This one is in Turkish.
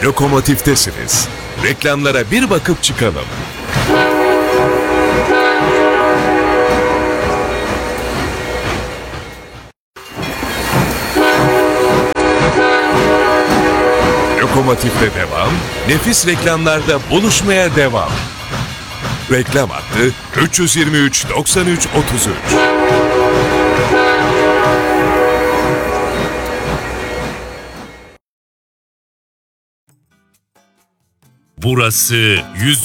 Lokomotiftesiniz. Reklamlara bir bakıp çıkalım. Lokomotifte devam, nefis reklamlarda buluşmaya devam. Reklam hattı 323 93 33. Burası 100